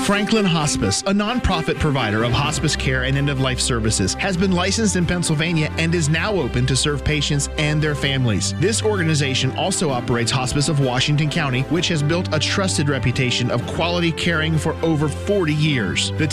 Franklin Hospice, a nonprofit provider of hospice care and end-of-life services, has been licensed in Pennsylvania and is now open to serve patients and their families. This organization also operates Hospice of Washington County, which has built a trusted reputation of quality caring for over 40 years. The